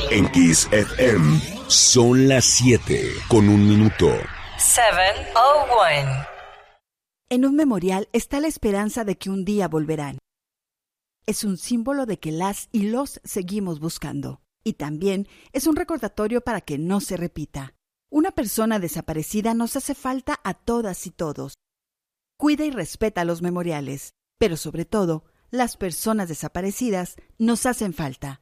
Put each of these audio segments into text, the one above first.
En Kiss FM son las 7:01. 7:01. En un memorial está la esperanza de que un día volverán. Es un símbolo de que las y los seguimos buscando. Y también es un recordatorio para que no se repita. Una persona desaparecida nos hace falta a todas y todos. Cuida y respeta los memoriales, pero sobre todo, las personas desaparecidas nos hacen falta.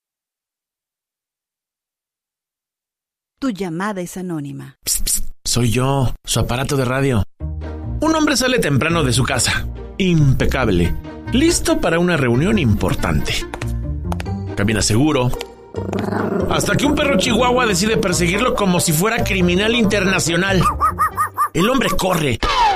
Tu llamada es anónima. Psst, psst, soy yo, su aparato de radio. Un hombre sale temprano de su casa, impecable, listo para una reunión importante. Camina seguro, hasta que un perro chihuahua decide perseguirlo como si fuera criminal internacional. El hombre corre,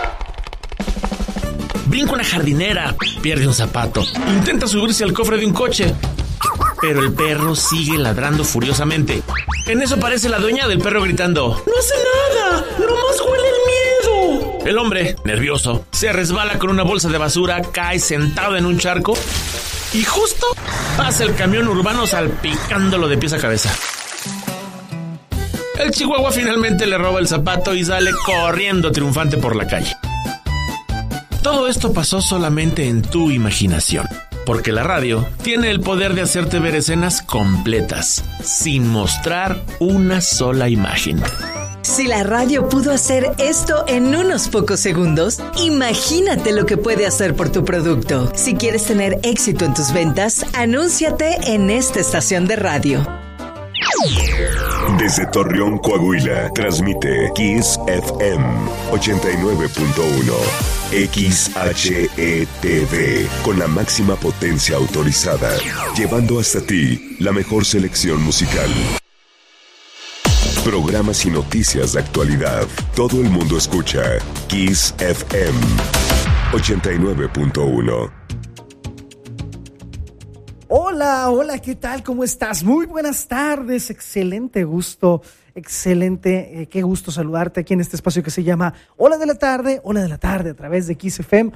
brinca una jardinera, pierde un zapato, intenta subirse al cofre de un coche, pero el perro sigue ladrando furiosamente. En eso aparece la dueña del perro gritando: ¡No hace nada! ¡Nomás huele el miedo! El hombre, nervioso, se resbala con una bolsa de basura, cae sentado en un charco y justo pasa el camión urbano salpicándolo de pies a cabeza. El chihuahua finalmente le roba el zapato y sale corriendo triunfante por la calle. Todo esto pasó solamente en tu imaginación, porque la radio tiene el poder de hacerte ver escenas completas, sin mostrar una sola imagen. Si la radio pudo hacer esto en unos pocos segundos, imagínate lo que puede hacer por tu producto. Si quieres tener éxito en tus ventas, anúnciate en esta estación de radio. Desde Torreón, Coahuila, transmite Kiss FM 89.1. XHETV, con la máxima potencia autorizada, llevando hasta ti la mejor selección musical. Programas y noticias de actualidad. Todo el mundo escucha Kiss FM 89.1. Hola, ¿qué tal? ¿Cómo estás? Muy buenas tardes, excelente gusto, qué gusto saludarte aquí en este espacio que se llama Hola de la Tarde a través de Kiss FM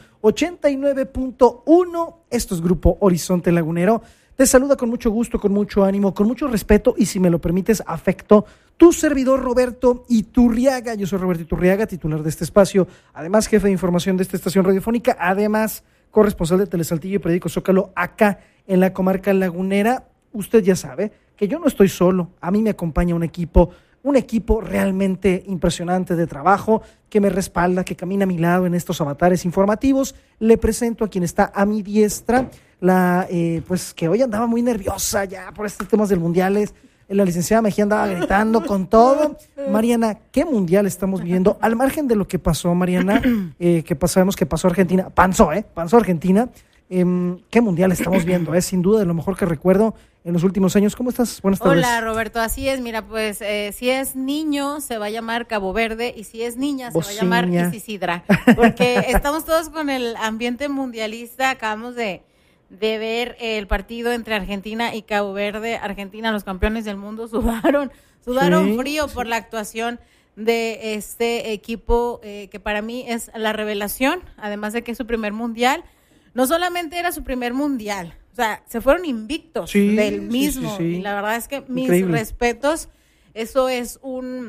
89.1. Esto es Grupo Horizonte Lagunero. Te saluda con mucho gusto, con mucho ánimo, con mucho respeto y, si me lo permites, afecto, tu servidor Roberto Iturriaga. Yo soy Roberto Iturriaga, titular de este espacio, además jefe de información de esta estación radiofónica, además corresponsal de Telesaltillo y Periódico Zócalo acá en la comarca lagunera. Usted ya sabe que yo no estoy solo, a mí me acompaña un equipo realmente impresionante de trabajo que me respalda, que camina a mi lado en estos avatares informativos. Le presento a quien está a mi diestra, pues que hoy andaba muy nerviosa ya por estos temas del mundiales. La licenciada Mejía andaba gritando con todo. Mariana, ¿qué mundial estamos viendo? Al margen de lo que pasó, Mariana, sabemos que pasó Argentina, panzó Argentina. ¿Qué mundial estamos viendo? Es sin duda de lo mejor que recuerdo en los últimos años. ¿Cómo estás? Buenas tardes. Hola, Roberto, así es. Mira, pues si es niño se va a llamar Cabo Verde y si es niña se va a llamar Isisidra, porque estamos todos con el ambiente mundialista. Acabamos de ver el partido entre Argentina y Cabo Verde. Argentina, los campeones del mundo, sudaron frío por la actuación de este equipo que para mí es la revelación, además de que es su primer mundial. No solamente era su primer mundial, o sea, se fueron invictos del mismo. Sí. Y la verdad es que mis respetos, eso es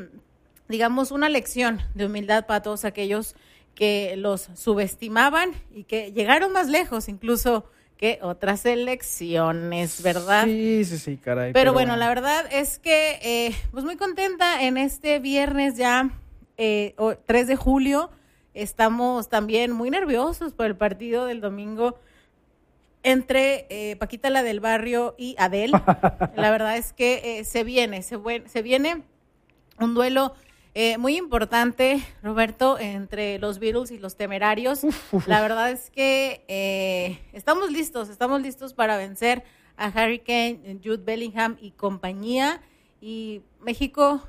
una lección de humildad para todos aquellos que los subestimaban y que llegaron más lejos incluso que otras selecciones, ¿verdad? Sí, caray. Pero bueno, la verdad es que pues muy contenta en este viernes ya, 3 de julio. Estamos también muy nerviosos por el partido del domingo entre Paquita la del Barrio y Adele. La verdad es que se viene un duelo muy importante, Roberto, entre los Beatles y los Temerarios. La verdad es que estamos listos para vencer a Harry Kane, Jude Bellingham y compañía. Y México,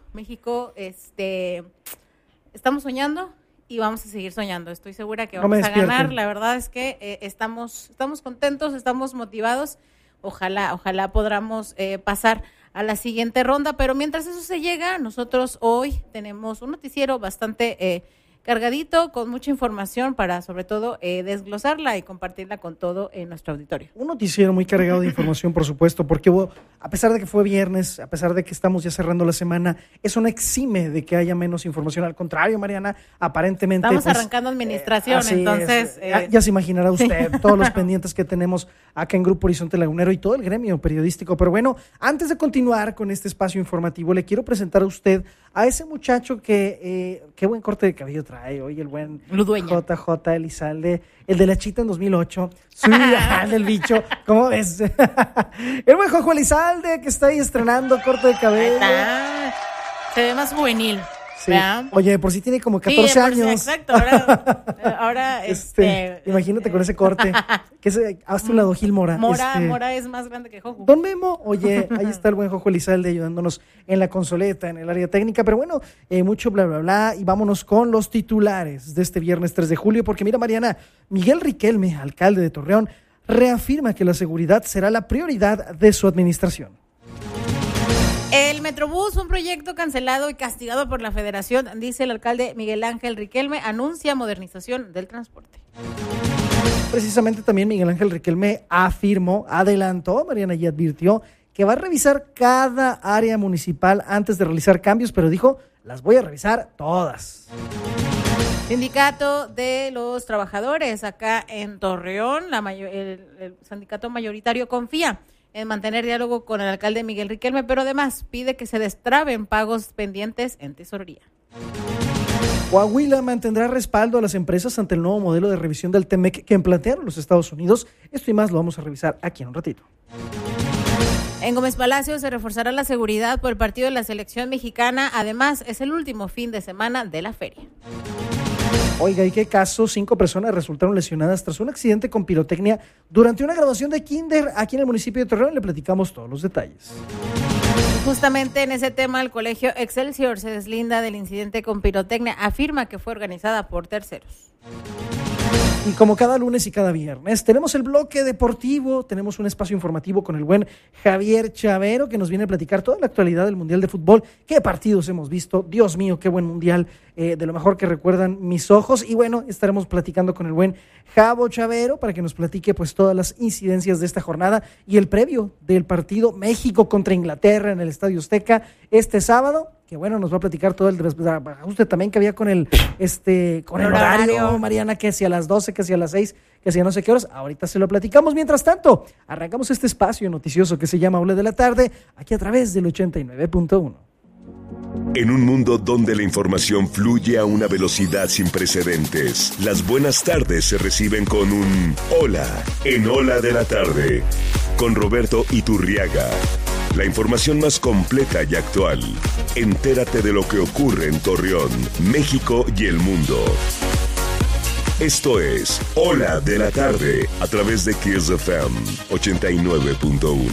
estamos soñando y vamos a seguir soñando. Estoy segura que vamos a ganar. La verdad es que estamos contentos, estamos motivados. Ojalá podamos pasar a la siguiente ronda, pero mientras eso se llega, nosotros hoy tenemos un noticiero bastante cargadito con mucha información para sobre todo desglosarla y compartirla con todo nuestro auditorio. Un noticiero muy cargado de información, por supuesto, porque a pesar de que fue viernes, a pesar de que estamos ya cerrando la semana, eso no exime de que haya menos información. Al contrario, Mariana, aparentemente... Estamos arrancando administración, entonces... Ya se imaginará usted todos los pendientes que tenemos acá en Grupo Horizonte Lagunero y todo el gremio periodístico. Pero bueno, antes de continuar con este espacio informativo, le quiero presentar a usted a ese muchacho que... qué buen corte de cabello trae hoy, el buen Ludueña. JJ Elizalde, el de la chita en 2008, del bicho, ¿cómo ves? El buen Jojo Elizalde que está ahí estrenando corte de cabello. Se ve más juvenil. Sí. Oye, por si tiene como 14 años. Exacto, ahora imagínate con ese corte. Hazte un lado Gil Mora. Mora es más grande que Jojo. Don Memo, oye, ahí está el buen Jojo Elizalde ayudándonos en la consoleta, en el área técnica, pero bueno, mucho bla, bla, bla, y vámonos con los titulares de este viernes 3 de julio, porque mira, Mariana, Miguel Riquelme, alcalde de Torreón, reafirma que la seguridad será la prioridad de su administración. El Metrobús, un proyecto cancelado y castigado por la Federación, dice el alcalde Miguel Ángel Riquelme, anuncia modernización del transporte. Precisamente también Miguel Ángel Riquelme adelantó, Mariana, y advirtió que va a revisar cada área municipal antes de realizar cambios, pero dijo, las voy a revisar todas. Sindicato de los trabajadores acá en Torreón, el sindicato mayoritario confía en mantener diálogo con el alcalde Miguel Riquelme, pero además pide que se destraben pagos pendientes en tesorería. Coahuila mantendrá respaldo a las empresas ante el nuevo modelo de revisión del TEMEC que plantearon los Estados Unidos. Esto y más lo vamos a revisar aquí en un ratito. En Gómez Palacio se reforzará la seguridad por el partido de la selección mexicana. Además, es el último fin de semana de la feria. Oiga, ¿y qué caso? 5 personas resultaron lesionadas tras un accidente con pirotecnia durante una graduación de kinder aquí en el municipio de Torreón. Le platicamos todos los detalles. Y justamente en ese tema, el colegio Excelsior se deslinda del incidente con pirotecnia. Afirma que fue organizada por terceros. Y como cada lunes y cada viernes, tenemos el bloque deportivo, tenemos un espacio informativo con el buen Javier Chavero, que nos viene a platicar toda la actualidad del Mundial de Fútbol. ¿Qué partidos hemos visto? Dios mío, qué buen Mundial, de lo mejor que recuerdan mis ojos. Y bueno, estaremos platicando con el buen Javo Chavero para que nos platique pues todas las incidencias de esta jornada y el previo del partido México contra Inglaterra en el Estadio Azteca este sábado. Que bueno, nos va a platicar todo el ajuste también que había con el horario, Mariana, que si a las 12, que si a las 6, que si a no sé qué horas. Ahorita se lo platicamos. Mientras tanto, arrancamos este espacio noticioso que se llama Hola de la Tarde, aquí a través del 89.1. En un mundo donde la información fluye a una velocidad sin precedentes, las buenas tardes se reciben con un hola en Hola de la Tarde, con Roberto Iturriaga. La información más completa y actual. Entérate de lo que ocurre en Torreón, México y el mundo. Esto es Hola de la Tarde, a través de Kiss FM 89.1.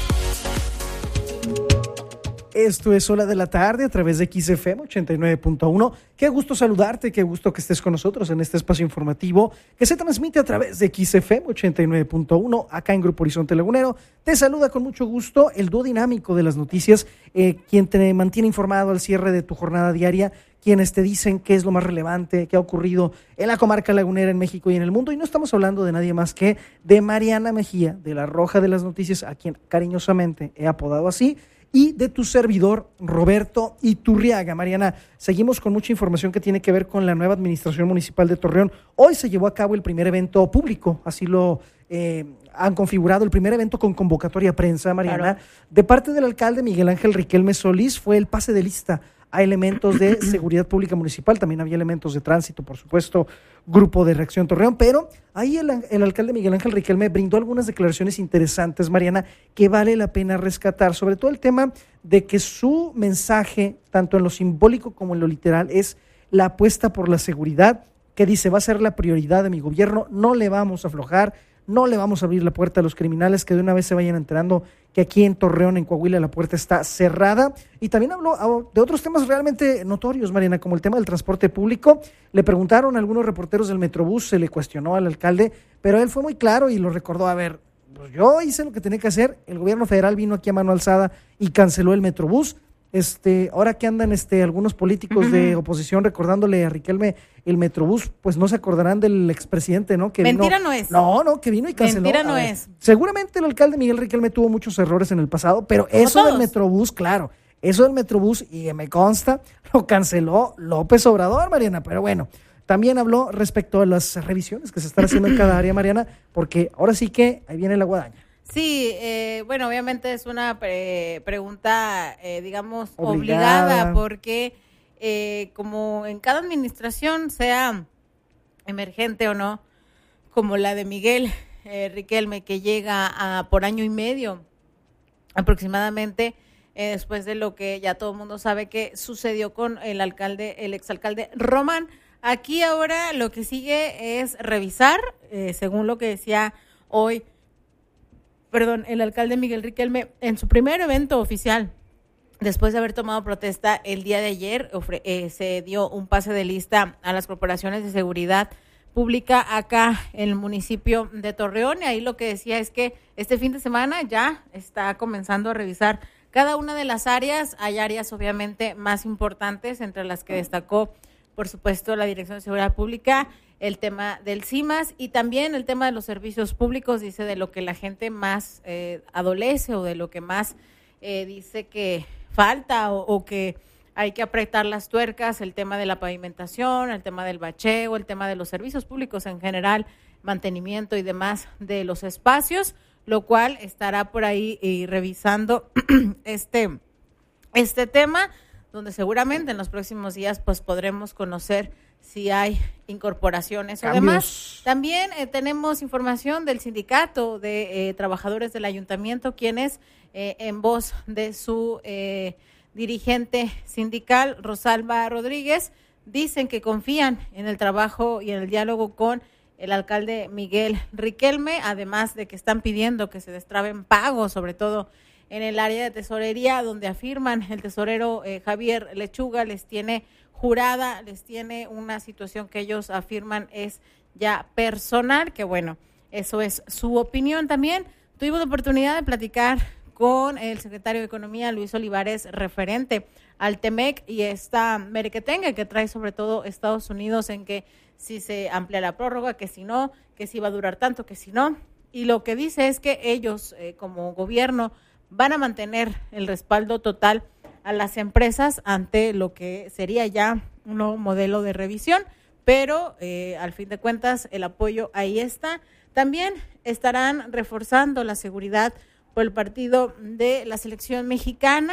Esto es Hola de la Tarde a través de XFM 89.1. Qué gusto saludarte, qué gusto que estés con nosotros en este espacio informativo que se transmite a través de XFM 89.1 acá en Grupo Horizonte Lagunero. Te saluda con mucho gusto el dúo dinámico de las noticias, quien te mantiene informado al cierre de tu jornada diaria, quienes te dicen qué es lo más relevante que ha ocurrido en la comarca lagunera, en México y en el mundo. Y no estamos hablando de nadie más que de Mariana Mejía, de la Roja de las Noticias, a quien cariñosamente he apodado así, y de tu servidor, Roberto Iturriaga. Mariana, seguimos con mucha información que tiene que ver con la nueva administración municipal de Torreón. Hoy se llevó a cabo el primer evento público, así lo han configurado, el primer evento con convocatoria a prensa, Mariana. Claro. De parte del alcalde Miguel Ángel Riquelme Solís fue el pase de lista a elementos de seguridad pública municipal, también había elementos de tránsito, por supuesto, Grupo de Reacción Torreón, pero ahí el alcalde Miguel Ángel Riquelme brindó algunas declaraciones interesantes, Mariana, que vale la pena rescatar, sobre todo el tema de que su mensaje, tanto en lo simbólico como en lo literal, es la apuesta por la seguridad, que dice, va a ser la prioridad de mi gobierno, no le vamos a aflojar, no le vamos a abrir la puerta a los criminales, que de una vez se vayan enterando que aquí en Torreón, en Coahuila, la puerta está cerrada. Y también habló de otros temas realmente notorios, Mariana, como el tema del transporte público. Le preguntaron a algunos reporteros del Metrobús, se le cuestionó al alcalde, pero él fue muy claro y lo recordó. A ver, pues yo hice lo que tenía que hacer, el gobierno federal vino aquí a mano alzada y canceló el Metrobús. ahora que andan algunos políticos de oposición recordándole a Riquelme el Metrobús, pues no se acordarán del expresidente, ¿no? Que mentira vino, no es. No, que vino y canceló. Mentira no es. Seguramente el alcalde Miguel Riquelme tuvo muchos errores en el pasado, pero eso del Metrobús, claro, eso del Metrobús, y me consta, lo canceló López Obrador, Mariana, pero bueno. También habló respecto a las revisiones que se están haciendo en cada área, Mariana, porque ahora sí que ahí viene la guadaña. Sí, bueno, obviamente es una pregunta, digamos, obligada, porque como en cada administración, sea emergente o no, como la de Miguel Riquelme, que llega a por año y medio aproximadamente, después de lo que ya todo el mundo sabe que sucedió con el exalcalde Román. Aquí ahora lo que sigue es revisar, según lo que decía hoy, el alcalde Miguel Riquelme, en su primer evento oficial, después de haber tomado protesta el día de ayer, se dio un pase de lista a las corporaciones de seguridad pública acá en el municipio de Torreón, y ahí lo que decía es que este fin de semana ya está comenzando a revisar cada una de las áreas. Hay áreas obviamente más importantes, entre las que destacó, por supuesto, la Dirección de Seguridad Pública, el tema del CIMAS y también el tema de los servicios públicos, dice, de lo que la gente más adolece o de lo que más dice que falta o que hay que apretar las tuercas, el tema de la pavimentación, el tema del bacheo, el tema de los servicios públicos en general, mantenimiento y demás de los espacios, lo cual estará por ahí revisando este tema, donde seguramente en los próximos días pues podremos conocer si hay incorporaciones o demás. También tenemos información del sindicato de trabajadores del ayuntamiento, quienes en voz de su dirigente sindical, Rosalba Rodríguez, dicen que confían en el trabajo y en el diálogo con el alcalde Miguel Riquelme, además de que están pidiendo que se destraben pagos, sobre todo en el área de tesorería, donde afirman el tesorero Javier Lechuga les tiene jurada, les tiene una situación que ellos afirman es ya personal, que bueno, eso es su opinión. También tuvimos la oportunidad de platicar con el secretario de Economía, Luis Olivares, referente al TEMEC y esta merequetengue que trae sobre todo Estados Unidos en que si se amplía la prórroga, que si no, que si va a durar tanto, que si no. Y lo que dice es que ellos como gobierno van a mantener el respaldo total a las empresas ante lo que sería ya un nuevo modelo de revisión, pero al fin de cuentas el apoyo ahí está. También estarán reforzando la seguridad por el partido de la selección mexicana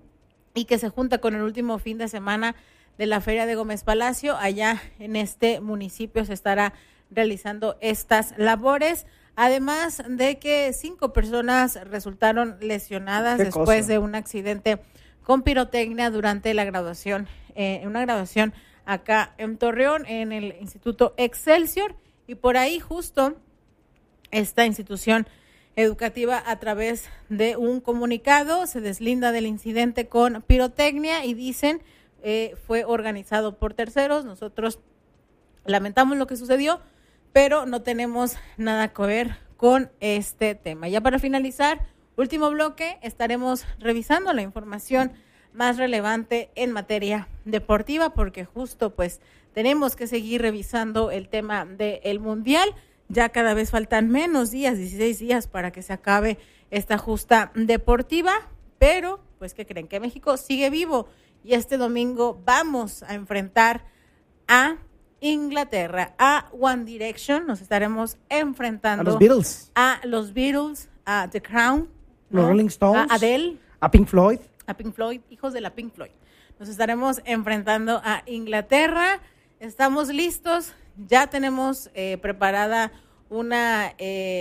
y que se junta con el último fin de semana de la Feria de Gómez Palacio. Allá en este municipio se estará realizando estas labores. Además de que 5 personas resultaron lesionadas después de un accidente con pirotecnia durante la graduación, una graduación acá en Torreón, en el Instituto Excelsior, y por ahí justo esta institución educativa, a través de un comunicado, se deslinda del incidente con pirotecnia y dicen fue organizado por terceros. Nosotros lamentamos lo que sucedió, pero no tenemos nada que ver con este tema. Ya para finalizar, último bloque, estaremos revisando la información más relevante en materia deportiva, porque justo pues tenemos que seguir revisando el tema del Mundial. Ya cada vez faltan menos días, 16 días para que se acabe esta justa deportiva, pero pues ¿qué creen? Que México sigue vivo y este domingo vamos a enfrentar a Inglaterra, a One Direction. Nos estaremos enfrentando a los Beatles, a The Crown, los Rolling Stones, a Adele, a Pink Floyd, hijos de la Pink Floyd. Nos estaremos enfrentando a Inglaterra. Estamos listos, ya tenemos preparada una,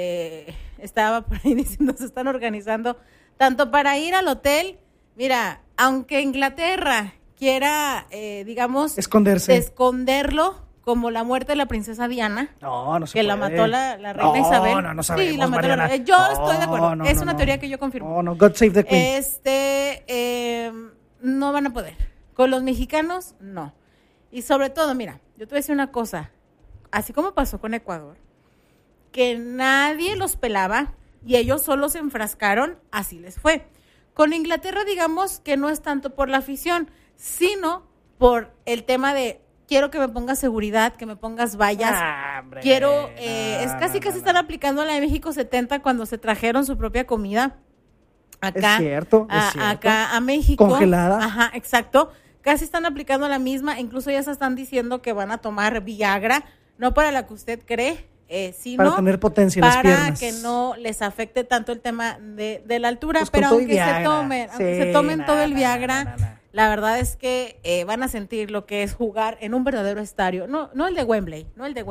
estaba por ahí diciendo, se están organizando tanto para ir al hotel. Mira, aunque Inglaterra quiera, digamos, esconderlo, como la muerte de la princesa Diana, que la mató la reina Isabel. No sabemos, sí, la mató yo estoy de acuerdo, es una teoría que yo confirmo. God save the Queen. No van a poder. Con los mexicanos, no. Y sobre todo, mira, yo te voy a decir una cosa, así como pasó con Ecuador, que nadie los pelaba y ellos solo se enfrascaron, así les fue. Con Inglaterra, digamos que no es tanto por la afición, sino por el tema de quiero que me pongas seguridad, que me pongas vallas. Quiero, casi están aplicando la de México 70 cuando se trajeron su propia comida acá. Es cierto. Acá a México. Congelada. Ajá, exacto. Casi están aplicando la misma, incluso ya se están diciendo que van a tomar Viagra, no para la que usted cree, sino para tener potencia en las piernas. Para que no les afecte tanto el tema de la altura, pues pero aunque se tomen todo el Viagra, la verdad es que van a sentir lo que es jugar en un verdadero estadio, no el de Wembley,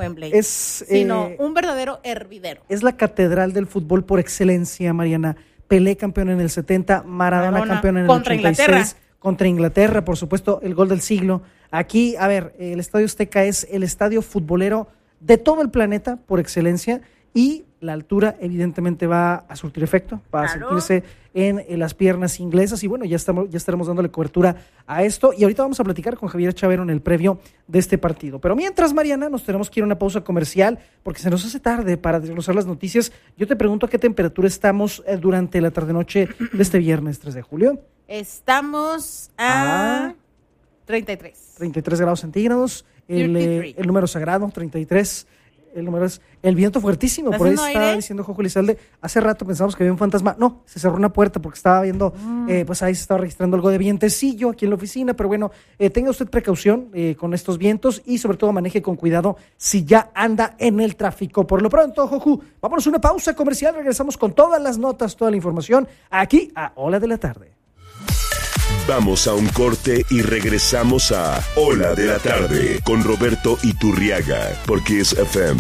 sino un verdadero hervidero. Es la catedral del fútbol por excelencia, Mariana. Pelé campeón en el 70, Maradona campeón en el 86. Contra Inglaterra, por supuesto, el gol del siglo. Aquí, a ver, el Estadio Azteca es el estadio futbolero de todo el planeta por excelencia y la altura evidentemente va a surtir efecto, va a sentirse en las piernas inglesas y bueno, ya estaremos dándole cobertura a esto y ahorita vamos a platicar con Javier Chavero en el previo de este partido. Pero mientras, Mariana, nos tenemos que ir a una pausa comercial porque se nos hace tarde para desglosar las noticias. Yo te pregunto a qué temperatura estamos durante la tarde-noche de este viernes 3 de julio. Estamos a 33. 33 grados centígrados, el número sagrado, 33. El número es el viento fuertísimo, por ahí estaba diciendo Jojo Lizalde, hace rato pensamos que había un fantasma, no, se cerró una puerta porque estaba viendo, pues ahí se estaba registrando algo de vientecillo aquí en la oficina, pero bueno, tenga usted precaución con estos vientos y sobre todo maneje con cuidado si ya anda en el tráfico. Por lo pronto, Jojo, vámonos a una pausa comercial, regresamos con todas las notas, toda la información, aquí a Hola de la Tarde. Vamos a un corte y regresamos a Hola de la Tarde con Roberto Iturriaga por Kiss FM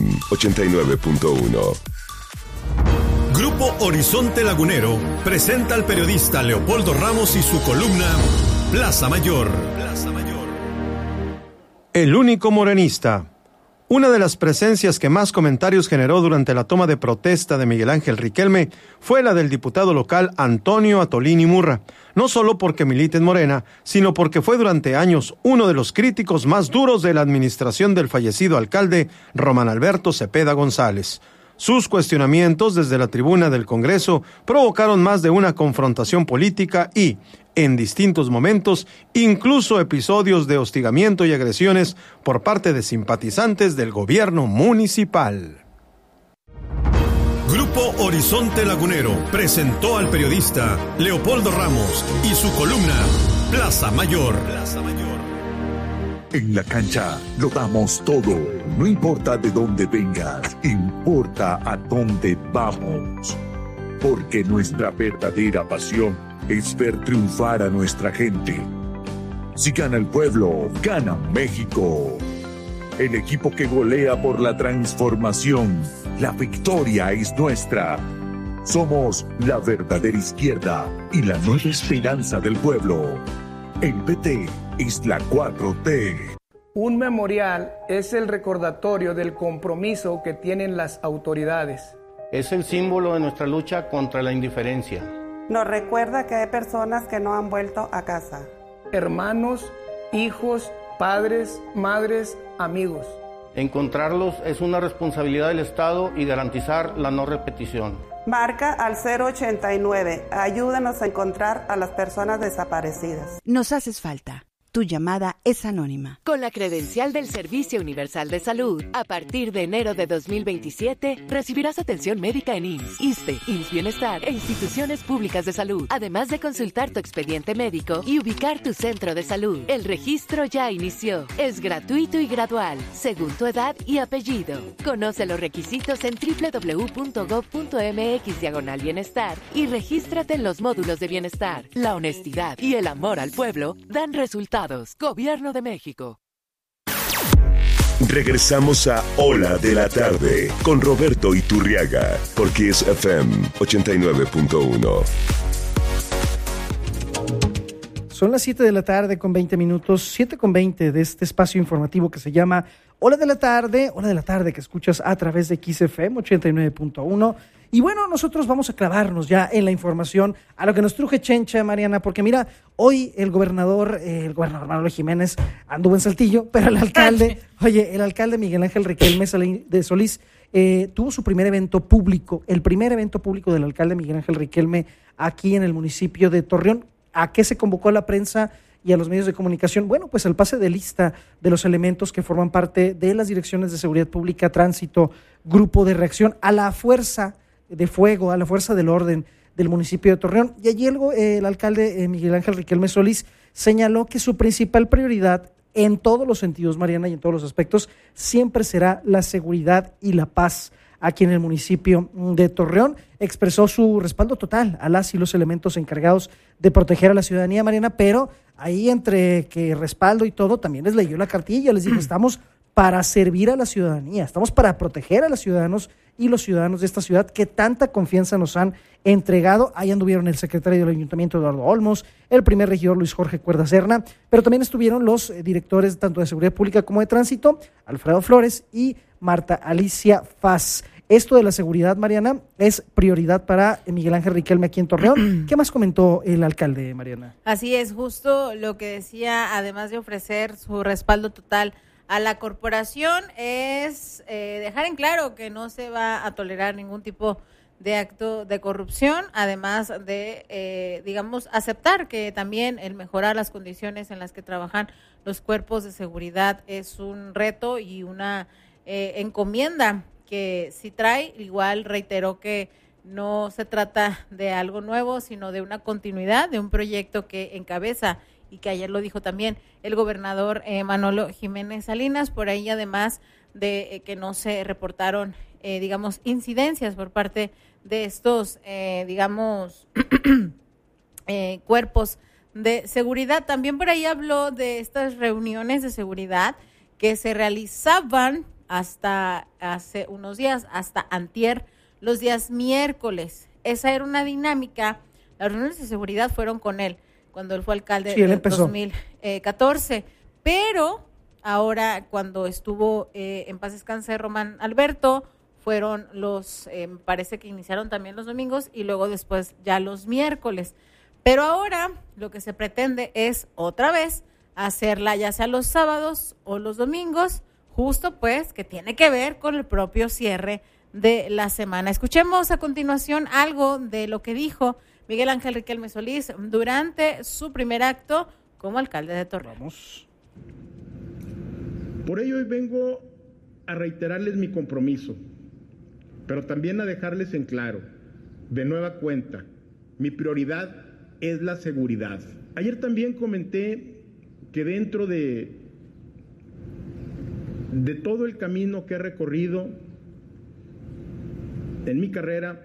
89.1. Grupo Horizonte Lagunero presenta al periodista Leopoldo Ramos y su columna Plaza Mayor. El único morenista. Una de las presencias que más comentarios generó durante la toma de protesta de Miguel Ángel Riquelme fue la del diputado local Antonio Atolini Murra, no solo porque milita en Morena, sino porque fue durante años uno de los críticos más duros de la administración del fallecido alcalde Román Alberto Cepeda González. Sus cuestionamientos desde la tribuna del Congreso provocaron más de una confrontación política y, en distintos momentos, incluso episodios de hostigamiento y agresiones por parte de simpatizantes del gobierno municipal. Grupo Horizonte Lagunero presentó al periodista Leopoldo Ramos y su columna Plaza Mayor. En la cancha lo damos todo, no importa de dónde vengas, importa a dónde vamos. Porque nuestra verdadera pasión es ver triunfar a nuestra gente. Si gana el pueblo, gana México. El equipo que golea por la transformación, la victoria es nuestra. Somos la verdadera izquierda y la nueva esperanza del pueblo. El PT es la 4T. Un memorial es el recordatorio del compromiso que tienen las autoridades. Es el símbolo de nuestra lucha contra la indiferencia. Nos recuerda que hay personas que no han vuelto a casa. Hermanos, hijos, padres, madres, amigos. Encontrarlos es una responsabilidad del Estado y garantizar la no repetición. Marca al 089. Ayúdanos a encontrar a las personas desaparecidas. Nos haces falta. Tu llamada es anónima. Con la credencial del Servicio Universal de Salud, a partir de enero de 2027, recibirás atención médica en IMSS, ISSSTE, IMSS Bienestar e instituciones públicas de salud, además de consultar tu expediente médico y ubicar tu centro de salud. El registro ya inició. Es gratuito y gradual, según tu edad y apellido. Conoce los requisitos en www.gov.mx/bienestar y regístrate en los módulos de bienestar. La honestidad y el amor al pueblo dan resultados. Gobierno de México. Regresamos a Hola de la Tarde con Roberto Iturriaga por Kiss FM 89.1. Son las 7 de la tarde con 20 minutos, 7 con 20 de este espacio informativo que se llama Hola de la Tarde que escuchas a través de Kiss FM 89.1. Y bueno, nosotros vamos a clavarnos ya en la información a lo que nos truje Chencha, Mariana, porque mira, hoy el gobernador Manuel Jiménez anduvo en Saltillo, pero el alcalde Miguel Ángel Riquelme de Solís tuvo su primer evento público, el primer evento público del alcalde Miguel Ángel Riquelme aquí en el municipio de Torreón. ¿A qué se convocó a la prensa y a los medios de comunicación? Bueno, pues al pase de lista de los elementos que forman parte de las direcciones de seguridad pública, tránsito, grupo de reacción, a la fuerza de fuego, a la fuerza del orden del municipio de Torreón. Y allí el alcalde Miguel Ángel Riquelme Solís señaló que su principal prioridad en todos los sentidos, Mariana, y en todos los aspectos, siempre será la seguridad y la paz aquí en el municipio de Torreón. Expresó su respaldo total a las y los elementos encargados de proteger a la ciudadanía, Mariana, pero ahí entre que respaldo y todo, también les leyó la cartilla, les dijo, estamos para servir a la ciudadanía, estamos para proteger a los ciudadanos y los ciudadanos de esta ciudad que tanta confianza nos han entregado. Ahí anduvieron el secretario del Ayuntamiento, Eduardo Olmos, el primer regidor, Luis Jorge Cuerda Serna, pero también estuvieron los directores tanto de Seguridad Pública como de Tránsito, Alfredo Flores y Marta Alicia Faz. Esto de la seguridad, Mariana, es prioridad para Miguel Ángel Riquelme aquí en Torreón. ¿Qué más comentó el alcalde, Mariana? Así es, justo lo que decía, además de ofrecer su respaldo total a la corporación, es dejar en claro que no se va a tolerar ningún tipo de acto de corrupción, además de, aceptar que también el mejorar las condiciones en las que trabajan los cuerpos de seguridad es un reto y una encomienda que sí trae. Igual reiteró que no se trata de algo nuevo, sino de una continuidad de un proyecto que encabeza y que ayer lo dijo también el gobernador Manolo Jiménez Salinas. Por ahí, además de que no se reportaron, incidencias por parte de estos, cuerpos de seguridad. También por ahí habló de estas reuniones de seguridad que se realizaban hasta hace unos días, hasta antier, los días miércoles. Esa era una dinámica. Las reuniones de seguridad fueron con él cuando él fue alcalde en 2014, pero ahora cuando estuvo en paz descanse Román Alberto, fueron me parece que iniciaron también los domingos y luego después ya los miércoles. Pero ahora lo que se pretende es otra vez hacerla ya sea los sábados o los domingos, justo pues que tiene que ver con el propio cierre de la semana. Escuchemos a continuación algo de lo que dijo Miguel Ángel Riquelme Solís durante su primer acto como alcalde de Torreón. Vamos. Por ello hoy vengo a reiterarles mi compromiso, pero también a dejarles en claro, de nueva cuenta, mi prioridad es la seguridad. Ayer también comenté que dentro de todo el camino que he recorrido en mi carrera,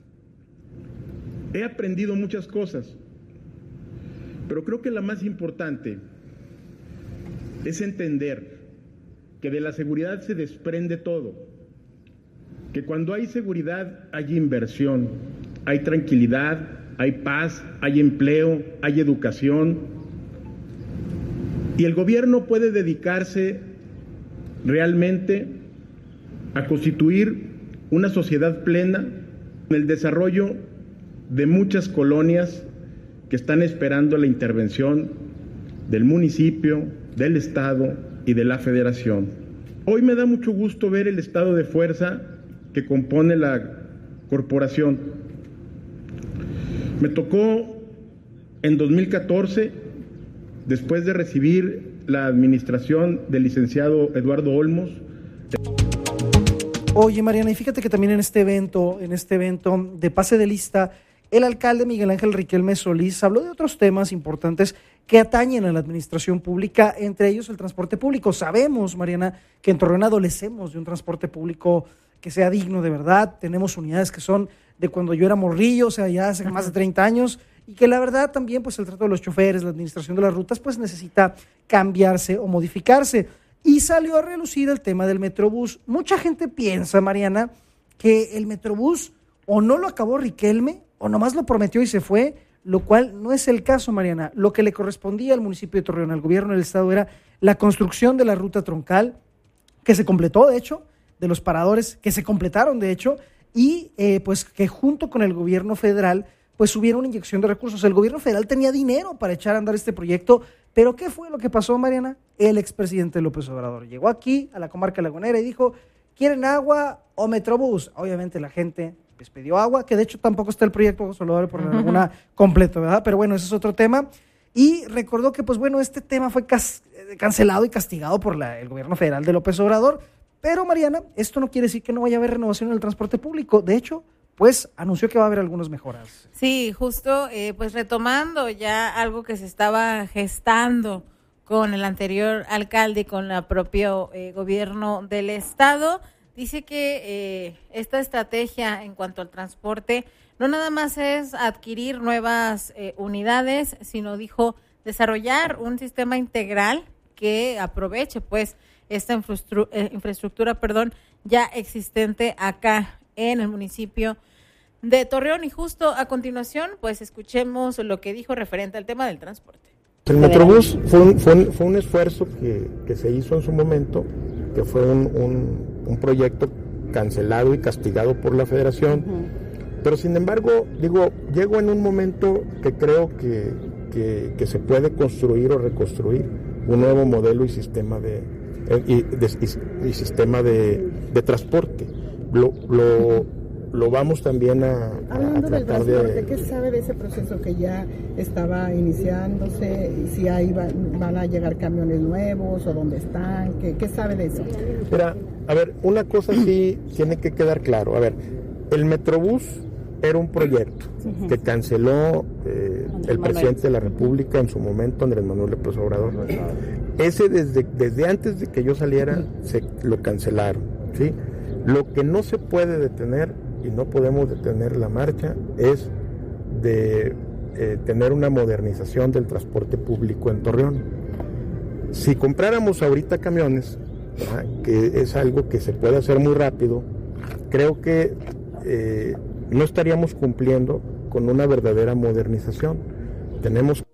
he aprendido muchas cosas, pero creo que la más importante es entender que de la seguridad se desprende todo, que cuando hay seguridad hay inversión, hay tranquilidad, hay paz, hay empleo, hay educación, y el gobierno puede dedicarse realmente a constituir una sociedad plena en el desarrollo de muchas colonias que están esperando la intervención del municipio, del estado y de la federación. Hoy me da mucho gusto ver el estado de fuerza que compone la corporación. Me tocó en 2014, después de recibir la administración del licenciado Eduardo Olmos. Oye, Mariana, y fíjate que también en este evento de pase de lista, el alcalde Miguel Ángel Riquelme Solís habló de otros temas importantes que atañen a la administración pública, entre ellos el transporte público. Sabemos, Mariana, que en Torreón adolecemos de un transporte público que sea digno de verdad. Tenemos unidades que son de cuando yo era morrillo, o sea, ya hace más de 30 años, y que la verdad también pues el trato de los choferes, la administración de las rutas pues necesita cambiarse o modificarse. Y salió a relucir el tema del Metrobús. Mucha gente piensa, Mariana, que el Metrobús o no lo acabó Riquelme o nomás lo prometió y se fue, lo cual no es el caso, Mariana. Lo que le correspondía al municipio de Torreón, al gobierno del estado, era la construcción de la ruta troncal, que se completó, de hecho, de los paradores, que se completaron, de hecho, y pues que junto con el gobierno federal, pues hubiera una inyección de recursos. El gobierno federal tenía dinero para echar a andar este proyecto, pero ¿qué fue lo que pasó, Mariana? El expresidente López Obrador llegó aquí, a la comarca lagunera, y dijo ¿quieren agua o Metrobús? Obviamente la gente les pidió agua, que de hecho tampoco está el proyecto Saludable por la Laguna completo, ¿verdad? Pero bueno, ese es otro tema. Y recordó que, pues bueno, este tema fue cancelado y castigado por el gobierno federal de López Obrador. Pero, Mariana, esto no quiere decir que no vaya a haber renovación en el transporte público. De hecho, pues anunció que va a haber algunas mejoras. Sí, justo, pues retomando ya algo que se estaba gestando con el anterior alcalde y con el propio gobierno del estado, dice que esta estrategia en cuanto al transporte no nada más es adquirir nuevas unidades, sino dijo desarrollar un sistema integral que aproveche pues esta infraestructura ya existente acá en el municipio de Torreón. Y justo a continuación pues escuchemos lo que dijo referente al tema del transporte. El Metrobús fue un esfuerzo que se hizo en su momento, que fue un proyecto cancelado y castigado por la Federación, pero sin embargo, llego en un momento que creo que se puede construir o reconstruir un nuevo modelo y sistema de transporte. Lo vamos también a tratar de... ¿Qué sabe de ese proceso que ya estaba iniciándose? Si ahí van a llegar camiones nuevos o dónde están, ¿qué sabe de eso? Mira, a ver, una cosa sí tiene que quedar claro. A ver, el Metrobús era un proyecto que canceló el presidente de la República en su momento, Andrés Manuel López Obrador. Ese desde antes de que yo saliera lo cancelaron, ¿sí? Lo que no se puede detener y no podemos detener la marcha es de tener una modernización del transporte público en Torreón. Si compráramos ahorita camiones, ¿verdad?, que es algo que se puede hacer muy rápido, creo que no estaríamos cumpliendo con una verdadera modernización. Tenemos...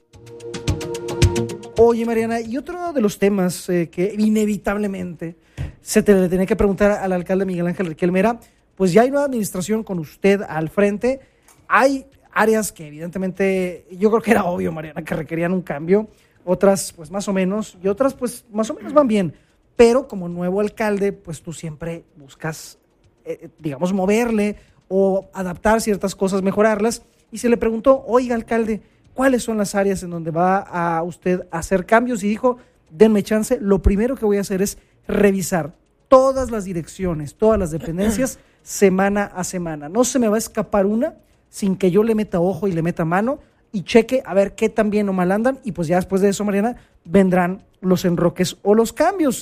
Oye, Mariana, y otro de los temas que inevitablemente se te le tenía que preguntar al alcalde Miguel Ángel Riquelme era, pues ya hay nueva administración con usted al frente, hay áreas que evidentemente, yo creo que era obvio, Mariana, que requerían un cambio, otras pues más o menos, y otras pues más o menos van bien, pero como nuevo alcalde, pues tú siempre buscas, digamos, moverle o adaptar ciertas cosas, mejorarlas, y se le preguntó, oiga, alcalde, ¿cuáles son las áreas en donde va a usted a hacer cambios? Y dijo, denme chance, lo primero que voy a hacer es revisar todas las direcciones, todas las dependencias, semana a semana. No se me va a escapar una sin que yo le meta ojo y le meta mano y cheque a ver qué tan bien o mal andan, y pues ya después de eso, Mariana, vendrán los enroques o los cambios.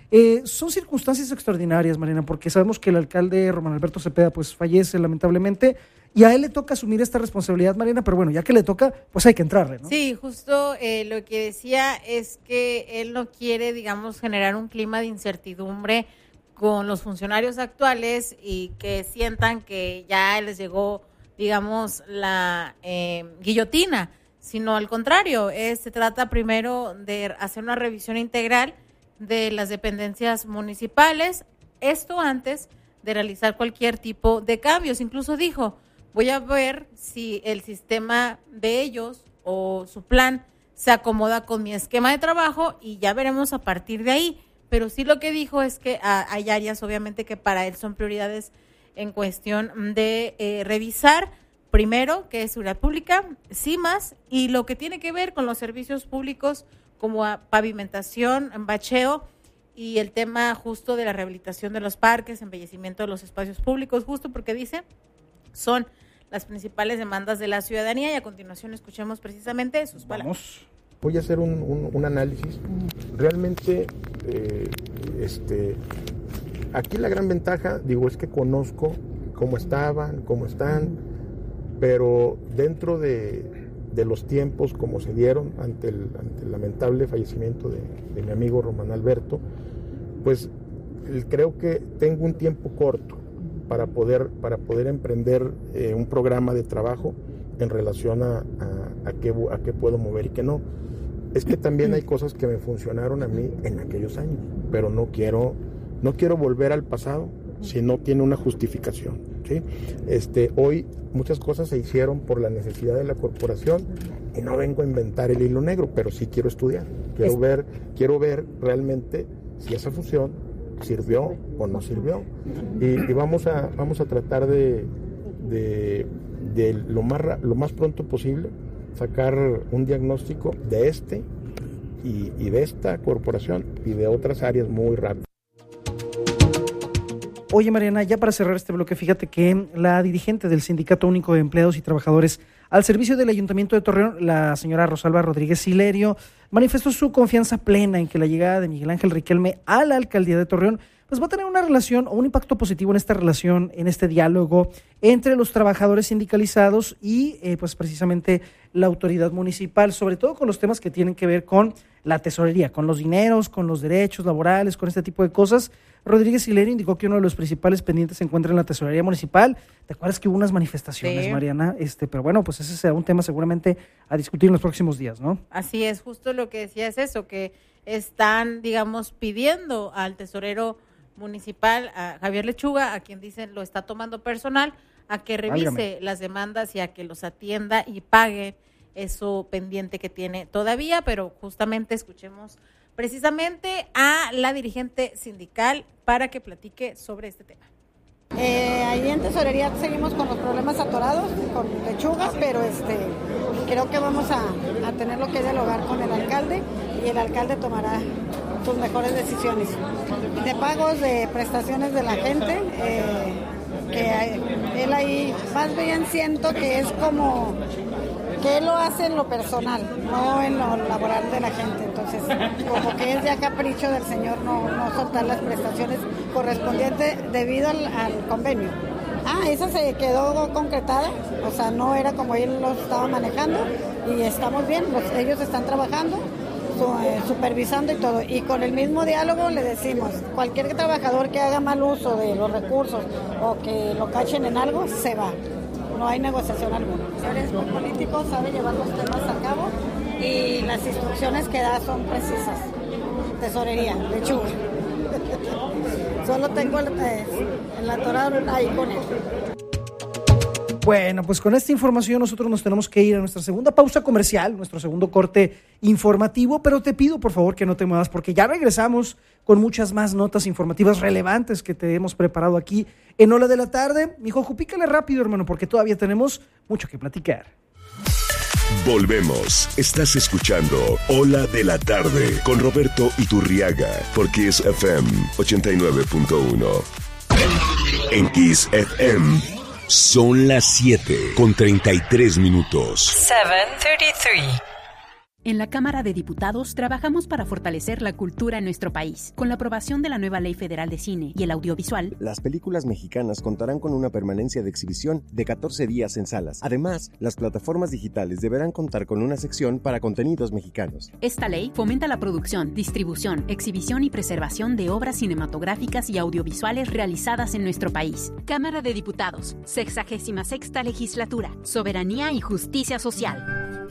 Son circunstancias extraordinarias, Mariana, porque sabemos que el alcalde Román Alberto Cepeda pues fallece lamentablemente y a él le toca asumir esta responsabilidad, Mariana, pero bueno, ya que le toca, pues hay que entrarle, ¿no? Sí, justo lo que decía es que él no quiere, digamos, generar un clima de incertidumbre con los funcionarios actuales y que sientan que ya les llegó, digamos, la guillotina, sino al contrario, se trata primero de hacer una revisión integral de las dependencias municipales, esto antes de realizar cualquier tipo de cambios. Incluso dijo, voy a ver si el sistema de ellos o su plan se acomoda con mi esquema de trabajo y ya veremos a partir de ahí. Pero sí lo que dijo es que hay áreas obviamente que para él son prioridades en cuestión de revisar primero, que es seguridad pública, CIMAS, y lo que tiene que ver con los servicios públicos como pavimentación, bacheo y el tema justo de la rehabilitación de los parques, embellecimiento de los espacios públicos, justo porque dice, son las principales demandas de la ciudadanía, y a continuación escuchemos precisamente sus palabras. Voy a hacer un análisis. Realmente, aquí la gran ventaja, es que conozco cómo estaban, cómo están, pero dentro de los tiempos como se dieron ante el lamentable fallecimiento de mi amigo Román Alberto, pues creo que tengo un tiempo corto para poder emprender un programa de trabajo en relación a qué puedo mover y qué no. Es que también hay cosas que me funcionaron a mí en aquellos años, pero no quiero volver al pasado si no tiene una justificación, ¿sí? Hoy muchas cosas se hicieron por la necesidad de la corporación y no vengo a inventar el hilo negro, pero sí quiero estudiar, quiero ver realmente si esa fusión sirvió o no sirvió. Y vamos a tratar de lo más pronto posible sacar un diagnóstico de y de esta corporación y de otras áreas muy rápido. Oye, Mariana, ya para cerrar este bloque, fíjate que la dirigente del Sindicato Único de Empleados y Trabajadores al servicio del Ayuntamiento de Torreón, la señora Rosalba Rodríguez Silerio, manifestó su confianza plena en que la llegada de Miguel Ángel Riquelme a la alcaldía de Torreón pues va a tener una relación o un impacto positivo en esta relación, en este diálogo entre los trabajadores sindicalizados y pues precisamente la autoridad municipal, sobre todo con los temas que tienen que ver con la tesorería, con los dineros, con los derechos laborales, con este tipo de cosas. Rodríguez Hilario indicó que uno de los principales pendientes se encuentra en la tesorería municipal. ¿Te acuerdas que hubo unas manifestaciones, sí, Mariana? Pero bueno, pues ese será un tema seguramente a discutir en los próximos días, ¿no? Así es, justo lo que decía es eso, que están, digamos, pidiendo al tesorero municipal, a Javier Lechuga, a quien dicen lo está tomando personal, a que revise las demandas y a que los atienda y pague eso pendiente que tiene todavía, pero justamente escuchemos precisamente a la dirigente sindical para que platique sobre este tema. Ahí en tesorería seguimos con los problemas atorados con Lechuga, pero creo que vamos a tener lo que dialogar con el alcalde y el alcalde tomará sus mejores decisiones. De pagos, de prestaciones de la gente, que él ahí más bien siento que es como que él lo hace en lo personal, no en lo laboral de la gente, entonces como que es ya capricho del señor no soltar las prestaciones correspondientes debido al convenio. Esa se quedó concretada, o sea, no era como él lo estaba manejando y estamos bien, ellos están trabajando, supervisando y todo, y con el mismo diálogo le decimos, cualquier trabajador que haga mal uso de los recursos o que lo cachen en algo, se va. No hay negociación alguna. Eres político, sabe llevar los temas a cabo y las instrucciones que da son precisas. Tesorería, Lechuga. Solo tengo el atorado ahí con él. Bueno, pues con esta información nosotros nos tenemos que ir a nuestra segunda pausa comercial, nuestro segundo corte informativo, pero te pido por favor que no te muevas porque ya regresamos con muchas más notas informativas relevantes que te hemos preparado aquí en Hola de la Tarde. Mijo, pícale rápido, hermano, porque todavía tenemos mucho que platicar. Volvemos. Estás escuchando Hola de la Tarde con Roberto Iturriaga por Kiss FM 89.1. En Kiss FM son las 7:33. 7:33. En la Cámara de Diputados trabajamos para fortalecer la cultura en nuestro país. Con la aprobación de la nueva Ley Federal de Cine y el Audiovisual, las películas mexicanas contarán con una permanencia de exhibición de 14 días en salas. Además, las plataformas digitales deberán contar con una sección para contenidos mexicanos. Esta ley fomenta la producción, distribución, exhibición y preservación de obras cinematográficas y audiovisuales realizadas en nuestro país. Cámara de Diputados, 66ª Legislatura, Soberanía y Justicia Social.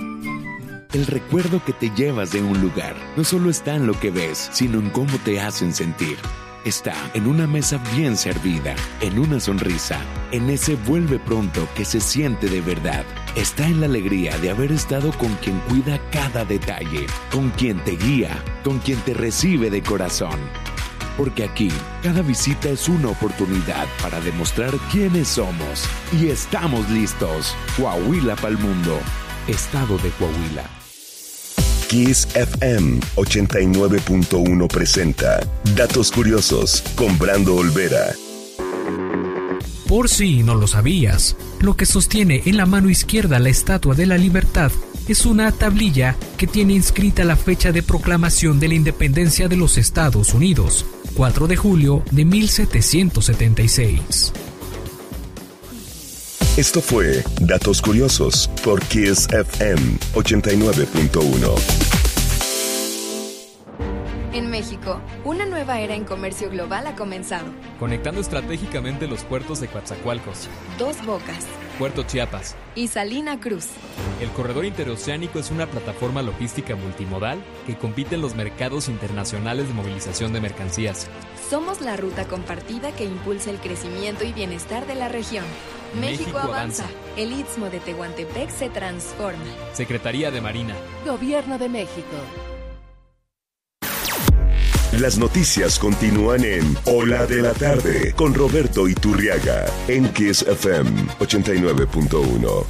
El recuerdo que te llevas de un lugar no solo está en lo que ves, sino en cómo te hacen sentir. Está en una mesa bien servida, en una sonrisa, en ese vuelve pronto que se siente de verdad. Está en la alegría de haber estado con quien cuida cada detalle, con quien te guía, con quien te recibe de corazón. Porque aquí, cada visita es una oportunidad para demostrar quiénes somos. Y estamos listos. Coahuila pa'l mundo. Estado de Coahuila. Kiss FM 89.1 presenta Datos Curiosos con Brando Olvera. Por si no lo sabías, lo que sostiene en la mano izquierda la Estatua de la Libertad es una tablilla que tiene inscrita la fecha de proclamación de la independencia de los Estados Unidos, 4 de julio de 1776. Esto fue Datos Curiosos por Kiss FM 89.1. En México, una nueva era en comercio global ha comenzado. Conectando estratégicamente los puertos de Coatzacoalcos, Dos Bocas, Puerto Chiapas y Salina Cruz. El corredor interoceánico es una plataforma logística multimodal que compite en los mercados internacionales de movilización de mercancías. Somos la ruta compartida que impulsa el crecimiento y bienestar de la región. México avanza. El Istmo de Tehuantepec se transforma. Secretaría de Marina. Gobierno de México. Las noticias continúan en Ola de la Tarde con Roberto Iturriaga en Kiss FM 89.1.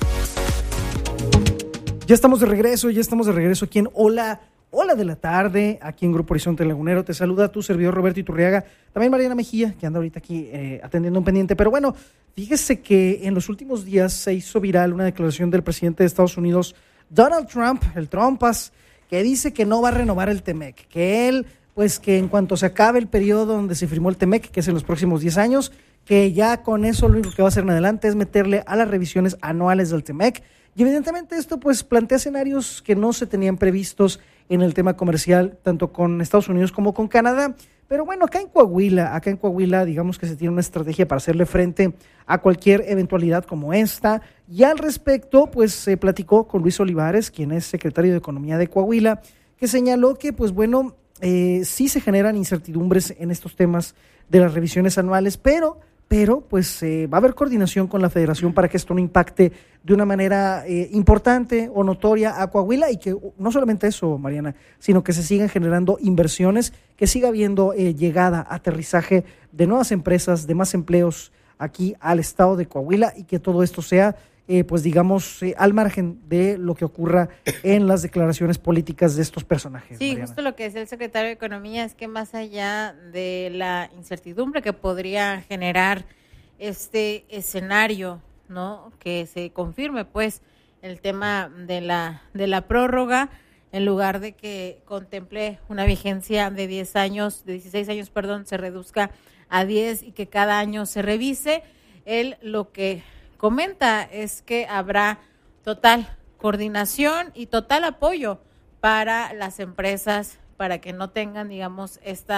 Ya estamos de regreso aquí en Ola de la Tarde, aquí en Grupo Horizonte Lagunero. Te saluda tu servidor Roberto Iturriaga, también Mariana Mejía, que anda ahorita aquí atendiendo un pendiente. Pero bueno, fíjese que en los últimos días se hizo viral una declaración del presidente de Estados Unidos, Donald Trump, el Trumpas, que dice que no va a renovar el TEMEC, que él, pues que en cuanto se acabe el periodo donde se firmó el TEMEC, que es en los próximos 10 años, que ya con eso lo único que va a hacer en adelante es meterle a las revisiones anuales del TEMEC. Y evidentemente esto pues plantea escenarios que no se tenían previstos en el tema comercial, tanto con Estados Unidos como con Canadá. Pero bueno, acá en Coahuila, digamos que se tiene una estrategia para hacerle frente a cualquier eventualidad como esta. Y al respecto, pues se platicó con Luis Olivares, quien es secretario de Economía de Coahuila, que señaló que, pues bueno, sí se generan incertidumbres en estos temas de las revisiones anuales, pero pues va a haber coordinación con la Federación para que esto no impacte de una manera importante o notoria a Coahuila, y que no solamente eso, Mariana, sino que se sigan generando inversiones, que siga habiendo llegada, aterrizaje de nuevas empresas, de más empleos aquí al estado de Coahuila, y que todo esto sea pues digamos, al margen de lo que ocurra en las declaraciones políticas de estos personajes. Sí, Mariana. Justo lo que decía el secretario de Economía es que más allá de la incertidumbre que podría generar este escenario, ¿no?, que se confirme pues el tema de la prórroga, en lugar de que contemple una vigencia de 16 años, se reduzca a 10 y que cada año se revise. Él lo que comenta es que habrá total coordinación y total apoyo para las empresas para que no tengan, digamos,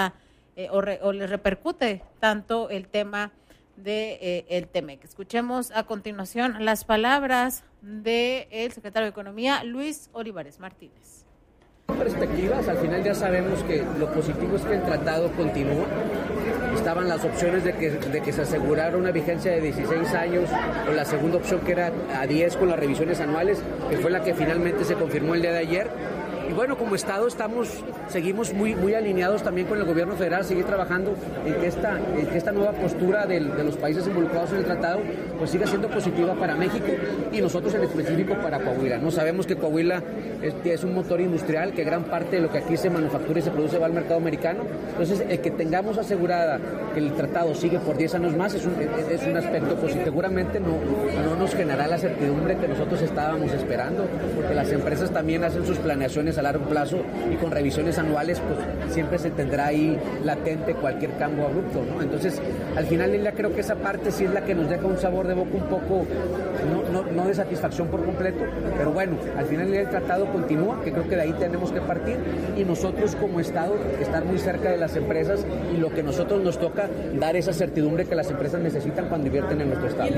o les repercute tanto el tema de el TEMEC. Escuchemos a continuación las palabras del secretario de Economía, Luis Olivares Martínez. Perspectivas, al final ya sabemos que lo positivo es que el tratado continúa. Estaban las opciones de que se asegurara una vigencia de 16 años, o la segunda opción que era a 10 con las revisiones anuales, que fue la que finalmente se confirmó el día de ayer. Y bueno, como Estado seguimos muy alineados también con el gobierno federal, seguir trabajando en que esta nueva postura de los países involucrados en el tratado pues siga siendo positiva para México y nosotros en específico para Coahuila. No sabemos que Coahuila es un motor industrial, que gran parte de lo que aquí se manufactura y se produce va al mercado americano. Entonces, el que tengamos asegurada que el tratado sigue por 10 años más es un aspecto positivo. Seguramente no nos generará la certidumbre que nosotros estábamos esperando, porque las empresas también hacen sus planeaciones a largo plazo y con revisiones anuales pues siempre se tendrá ahí latente cualquier cambio abrupto, ¿no? Entonces, al final ya creo que esa parte sí es la que nos deja un sabor de boca un poco, no de satisfacción por completo, pero bueno, al final el tratado continúa, que creo que de ahí tenemos que partir, y nosotros como Estado estar muy cerca de las empresas, y lo que nosotros nos toca, dar esa certidumbre que las empresas necesitan cuando invierten en nuestro Estado.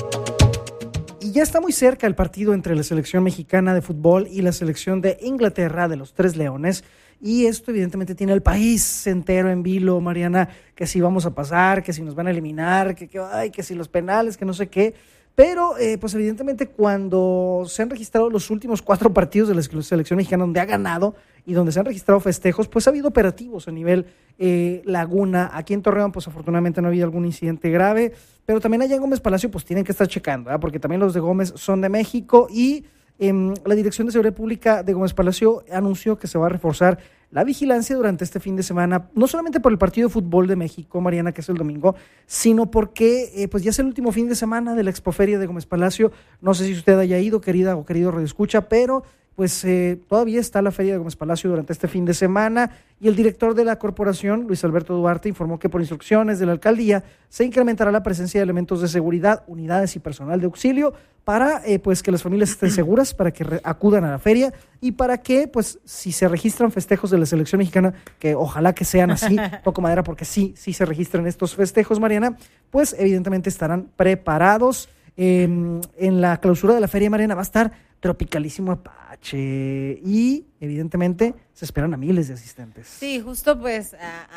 Y ya está muy cerca el partido entre la selección mexicana de fútbol y la selección de Inglaterra, de los Tres Leones, y esto evidentemente tiene al país entero en vilo, Mariana, que si vamos a pasar, que si nos van a eliminar, que si los penales, que no sé qué. Pero, pues evidentemente cuando se han registrado los últimos 4 partidos de la selección mexicana donde ha ganado y donde se han registrado festejos, pues ha habido operativos a nivel Laguna. Aquí en Torreón, pues afortunadamente no ha habido algún incidente grave, pero también allá en Gómez Palacio, pues tienen que estar checando, ¿verdad? Porque también los de Gómez son de México, y la Dirección de Seguridad Pública de Gómez Palacio anunció que se va a reforzar la vigilancia durante este fin de semana, no solamente por el partido de fútbol de México, Mariana, que es el domingo, sino porque pues ya es el último fin de semana de la Expoferia de Gómez Palacio. No sé si usted haya ido, querida o querido radioescucha, pero pues todavía está la Feria de Gómez Palacio durante este fin de semana, y el director de la corporación, Luis Alberto Duarte, informó que por instrucciones de la alcaldía se incrementará la presencia de elementos de seguridad, unidades y personal de auxilio para pues que las familias estén seguras, para que acudan a la feria, y para que pues si se registran festejos de la selección mexicana, que ojalá que sean así, toco madera porque sí se registran estos festejos, Mariana, pues evidentemente estarán preparados. En la clausura de la feria, Mariana, va a estar tropicalísimo Apache, y evidentemente se esperan a miles de asistentes. Sí, justo pues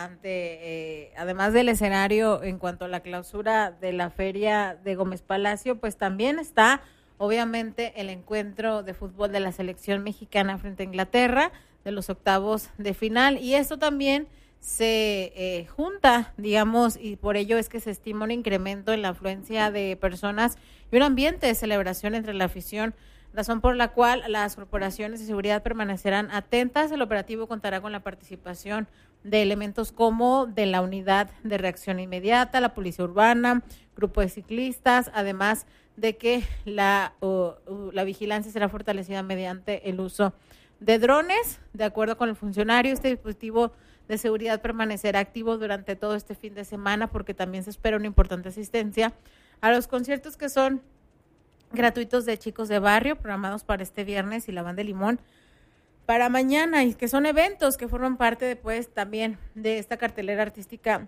además del escenario en cuanto a la clausura de la feria de Gómez Palacio, pues también está obviamente el encuentro de fútbol de la selección mexicana frente a Inglaterra, de los octavos de final, y esto también se junta, digamos, y por ello es que se estima un incremento en la afluencia de personas y un ambiente de celebración entre la afición, razón por la cual las corporaciones de seguridad permanecerán atentas. El operativo contará con la participación de elementos como de la Unidad de Reacción Inmediata, la Policía Urbana, grupo de ciclistas, además de que la vigilancia será fortalecida mediante el uso de drones. De acuerdo con el funcionario, este dispositivo de seguridad permanecerá activo durante todo este fin de semana porque también se espera una importante asistencia a los conciertos que son gratuitos de Chicos de Barrio, programados para este viernes, y la Banda de Limón para mañana, y que son eventos que forman parte después también de esta cartelera artística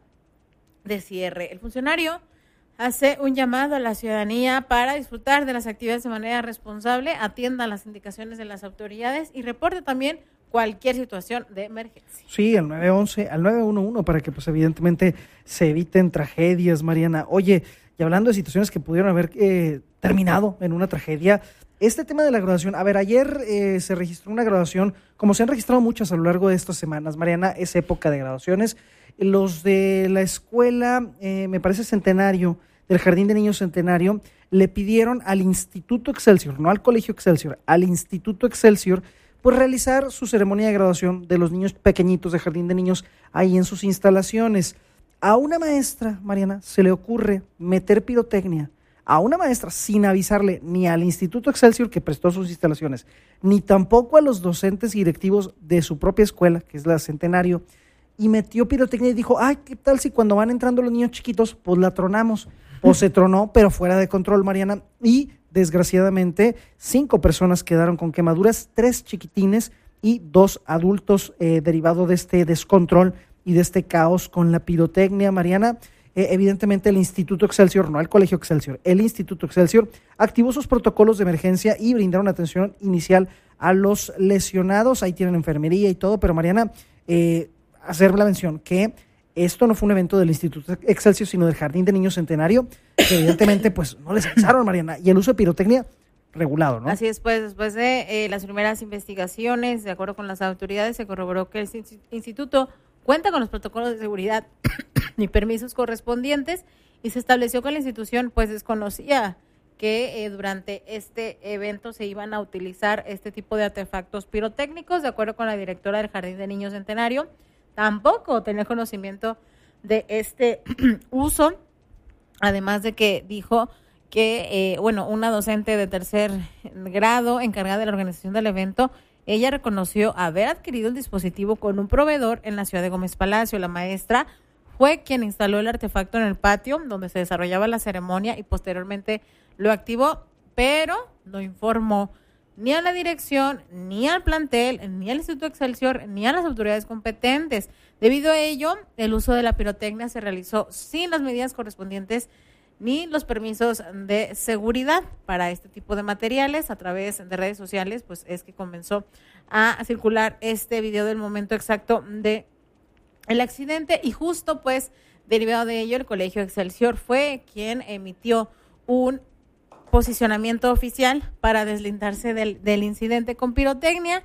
de cierre. El funcionario hace un llamado a la ciudadanía para disfrutar de las actividades de manera responsable, atienda las indicaciones de las autoridades y reporte también cualquier situación de emergencia. Sí, al 911, al 911, para que pues evidentemente se eviten tragedias, Mariana. Oye, y hablando de situaciones que pudieron haber terminado en una tragedia, este tema de la graduación, a ver, ayer se registró una graduación, como se han registrado muchas a lo largo de estas semanas, Mariana, es época de graduaciones. Los de la escuela, me parece Centenario, del Jardín de Niños Centenario, le pidieron al Instituto Excelsior, no al Colegio Excelsior, al Instituto Excelsior, pues realizar su ceremonia de graduación de los niños pequeñitos de Jardín de Niños ahí en sus instalaciones. A una maestra, Mariana, se le ocurre meter pirotecnia, a una maestra sin avisarle ni al Instituto Excelsior que prestó sus instalaciones, ni tampoco a los docentes y directivos de su propia escuela, que es la Centenario, y metió pirotecnia y dijo, ay, ¿qué tal si cuando van entrando los niños chiquitos, pues la tronamos? O se tronó, pero fuera de control, Mariana, y desgraciadamente 5 personas quedaron con quemaduras, 3 chiquitines y 2 adultos derivado de este descontrol y de este caos con la pirotecnia, Mariana. Evidentemente el Instituto Excelsior, no el Colegio Excelsior, el Instituto Excelsior activó sus protocolos de emergencia y brindaron atención inicial a los lesionados. Ahí tienen enfermería y todo, pero Mariana, hacer la mención que esto no fue un evento del Instituto Excelsior, sino del Jardín de Niños Centenario, que evidentemente pues no les avisaron, Mariana, y el uso de pirotecnia regulado, ¿no? Así es, pues después de las primeras investigaciones, de acuerdo con las autoridades, se corroboró que el instituto cuenta con los protocolos de seguridad y permisos correspondientes, y se estableció que la institución pues desconocía que durante este evento se iban a utilizar este tipo de artefactos pirotécnicos. De acuerdo con la directora del Jardín de Niños Centenario, tampoco tenía conocimiento de este uso, además de que dijo que, una docente de tercer grado encargada de la organización del evento, ella reconoció haber adquirido el dispositivo con un proveedor en la ciudad de Gómez Palacio. La maestra fue quien instaló el artefacto en el patio donde se desarrollaba la ceremonia y posteriormente lo activó, pero no informó ni a la dirección, ni al plantel, ni al Instituto Excelsior, ni a las autoridades competentes. Debido a ello, el uso de la pirotecnia se realizó sin las medidas correspondientes ni los permisos de seguridad para este tipo de materiales. A través de redes sociales, pues es que comenzó a circular este video del momento exacto de el accidente, y justo pues derivado de ello el Colegio Excelsior fue quien emitió un posicionamiento oficial para deslindarse del incidente con pirotecnia,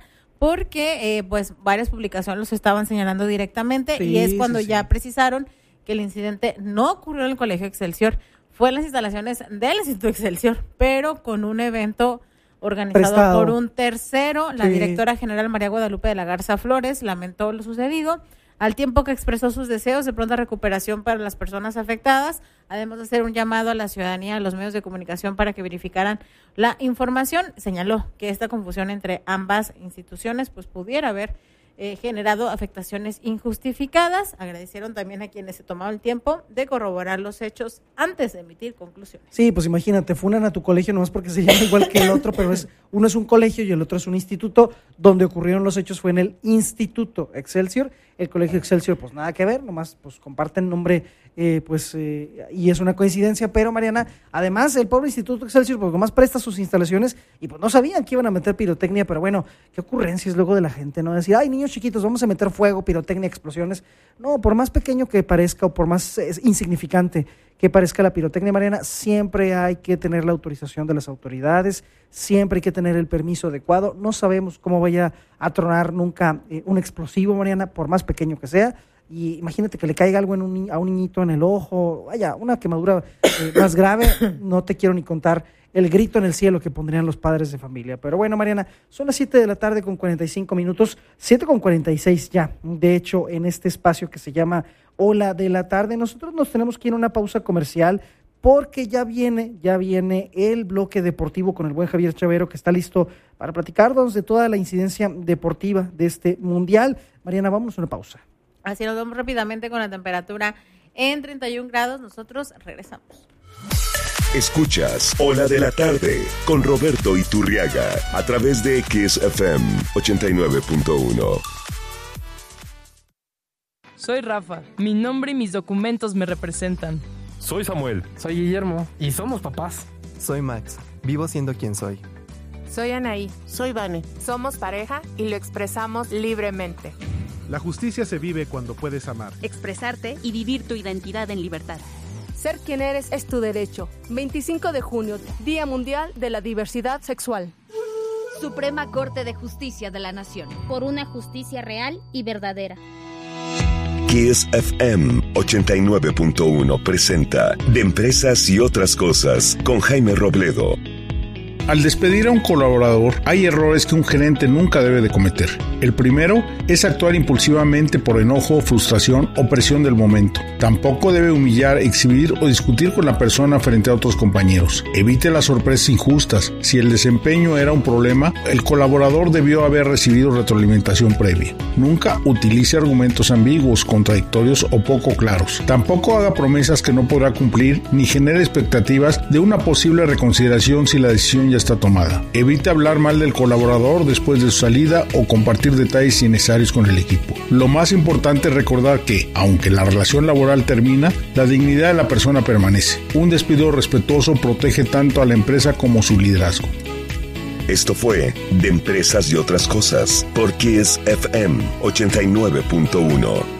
porque pues varias publicaciones los estaban señalando directamente, y es cuando ya precisaron que el incidente no ocurrió en el Colegio Excelsior, fue en las instalaciones del Instituto Excelsior, pero con un evento organizado por un tercero. La directora general María Guadalupe de la Garza Flores lamentó lo sucedido, al tiempo que expresó sus deseos de pronta recuperación para las personas afectadas, además de hacer un llamado a la ciudadanía y a los medios de comunicación para que verificaran la información. Señaló que esta confusión entre ambas instituciones pues pudiera haber generado afectaciones injustificadas. Agradecieron también a quienes se tomaron el tiempo de corroborar los hechos antes de emitir conclusiones. Sí, pues imagínate, funan a tu colegio nomás porque se llama igual que el otro, pero uno es un colegio y el otro es un instituto. Donde ocurrieron los hechos fue en el Instituto Excelsior. El Colegio Excelsior, pues nada que ver, nomás pues comparten nombre, y es una coincidencia. Pero Mariana, además el pobre Instituto Excelsior, pues nomás presta sus instalaciones y pues no sabían que iban a meter pirotecnia, pero bueno, qué ocurrencias luego de la gente, ¿no? Decir, ay, niños chiquitos, vamos a meter fuego, pirotecnia, explosiones. No, por más pequeño que parezca o por más insignificante que parezca la pirotecnia, Mariana, siempre hay que tener la autorización de las autoridades, siempre hay que tener el permiso adecuado. No sabemos cómo vaya a tronar nunca un explosivo, Mariana, por más pequeño que sea. y imagínate que le caiga algo a un niñito en el ojo, vaya, una quemadura más grave, no te quiero ni contar el grito en el cielo que pondrían los padres de familia. Pero bueno, Mariana, son las 7 de la tarde con 45 minutos, 7 con 46 ya, de hecho, en este espacio que se llama Hola de la Tarde. Nosotros nos tenemos que ir a una pausa comercial porque ya viene el bloque deportivo con el buen Javier Chavero, que está listo para platicarnos de toda la incidencia deportiva de este mundial. Mariana, vamos a una pausa. Así nos vamos rápidamente con la temperatura en 31 grados. Nosotros regresamos. Escuchas Hola de la Tarde con Roberto Iturriaga a través de XFM 89.1. Soy Rafa. Mi nombre y mis documentos me representan. Soy Samuel. Soy Guillermo. Y somos papás. Soy Max. Vivo siendo quien soy. Soy Anaí. Soy Vane. Somos pareja y lo expresamos libremente. La justicia se vive cuando puedes amar, expresarte y vivir tu identidad en libertad. Ser quien eres es tu derecho. 25 de junio, Día Mundial de la Diversidad Sexual. Suprema Corte de Justicia de la Nación. Por una justicia real y verdadera. Kiss FM 89.1 presenta De Empresas y Otras Cosas con Jaime Robledo. Al despedir a un colaborador, hay errores que un gerente nunca debe de cometer. El primero es actuar impulsivamente por enojo, frustración o presión del momento. Tampoco debe humillar, exhibir o discutir con la persona frente a otros compañeros. Evite las sorpresas injustas. Si el desempeño era un problema, el colaborador debió haber recibido retroalimentación previa. Nunca utilice argumentos ambiguos, contradictorios o poco claros. Tampoco haga promesas que no podrá cumplir ni genere expectativas de una posible reconsideración si la decisión ya está tomada. Evite hablar mal del colaborador después de su salida o compartir detalles innecesarios con el equipo. Lo más importante es recordar que, aunque la relación laboral termina, la dignidad de la persona permanece. Un despido respetuoso protege tanto a la empresa como su liderazgo. Esto fue De Empresas y Otras Cosas por Kiss FM 89.1.